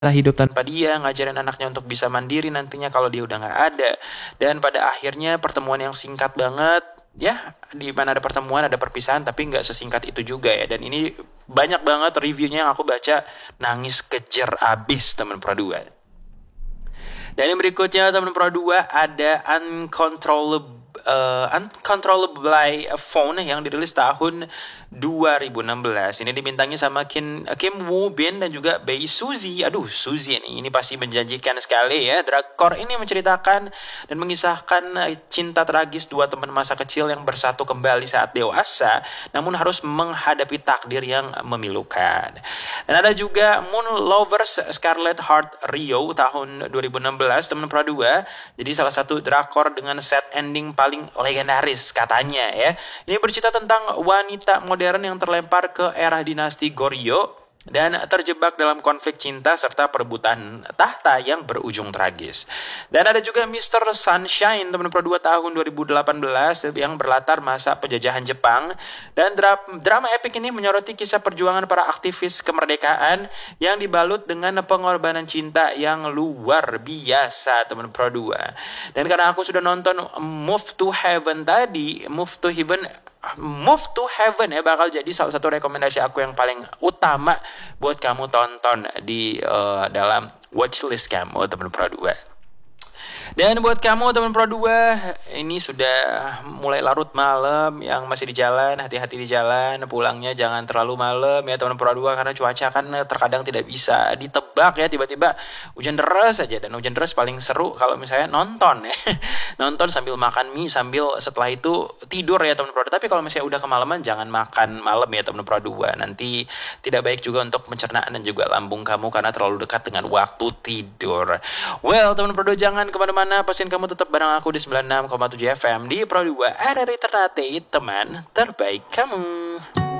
hidup tanpa dia, ngajarin anaknya untuk bisa mandiri nantinya kalau dia udah nggak ada. Dan pada akhirnya pertemuan yang singkat banget, ya di mana ada pertemuan ada perpisahan, tapi nggak sesingkat itu juga ya. Dan ini banyak banget reviewnya yang aku baca, nangis kejer abis teman Pro 2. Dan yang berikutnya teman Pro 2 ada Uncontrollable Phone yang dirilis tahun 2016. Ini dibintangi sama Kim Woo Bin dan juga Bae Suzy. Aduh, Suzy ini pasti menjanjikan sekali ya. Drakor ini menceritakan dan mengisahkan cinta tragis dua teman masa kecil yang bersatu kembali saat dewasa, namun harus menghadapi takdir yang memilukan. Dan ada juga Moon Lovers Scarlet Heart Rio tahun 2016 teman Pro 2. Jadi salah satu drakor dengan set ending paling legendaris katanya ya. Ini bercerita tentang wanita modern yang terlempar ke era dinasti Goryeo dan terjebak dalam konflik cinta serta perebutan tahta yang berujung tragis. Dan ada juga Mr. Sunshine teman Pro 2 tahun 2018 yang berlatar masa penjajahan Jepang. Dan drama epik ini menyoroti kisah perjuangan para aktivis kemerdekaan yang dibalut dengan pengorbanan cinta yang luar biasa teman Pro 2. Dan karena aku sudah nonton Move to Heaven ya bakal jadi salah satu rekomendasi aku yang paling utama buat kamu tonton di dalam watchlist kamu teman Pro 2. Dan buat kamu teman Pro 2, ini sudah mulai larut malam, yang masih di jalan, hati-hati di jalan, pulangnya jangan terlalu malam ya teman Pro 2, karena cuaca kan terkadang tidak bisa ditebak ya, tiba-tiba hujan deras aja. Dan hujan deras paling seru kalau misalnya nonton ya. Nonton sambil makan mie, sambil setelah itu tidur ya teman Pro 2. Tapi kalau misalnya udah kemalaman jangan makan malam ya teman Pro 2. Nanti tidak baik juga untuk pencernaan dan juga lambung kamu karena terlalu dekat dengan waktu tidur. Well, teman Pro 2 jangan kemana-mana, pastiin kamu tetap bareng aku di 96,7 FM di Pro 2 RRI Ternate, teman terbaik kamu.